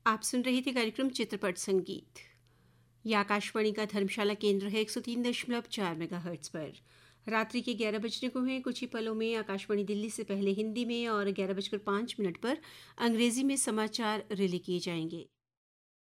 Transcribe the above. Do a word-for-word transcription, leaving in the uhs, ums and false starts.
आप सुन रहे थे कार्यक्रम चित्रपट संगीत। यह आकाशवाणी का धर्मशाला केंद्र है एक सौ तीन दशमलव चार मेगाहर्ट्ज पर। रात्रि के ग्यारह बजने को हैं कुछ ही पलों में आकाशवाणी दिल्ली से पहले हिंदी में और ग्यारह बजकर पाँच मिनट पर अंग्रेजी में समाचार रिले किए जाएंगे।